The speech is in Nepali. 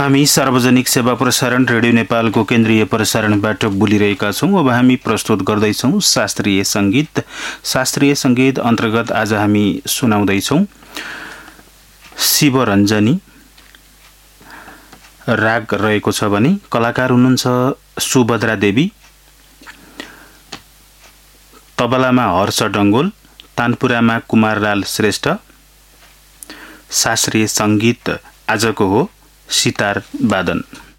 हामी सार्वजनिक सेवा प्रसारण रेडियो नेपालको केन्द्रीय प्रसारणबाट बोलिरहेका छौं। अब हामी प्रस्तुत गर्दैछौं शास्त्रीय संगीत। शास्त्रीय संगीत अन्तर्गत आज हामी सुनाउँदैछौं शिवरञ्जनी राग रहेको छ भने कलाकार हुनुहुन्छ सुभद्रा देवी, तबलामा हर्ष डंगोल, तानपुरामा कुमारलाल श्रेष्ठ। शास्त्रीय संगीत आजको हो सितार वादन।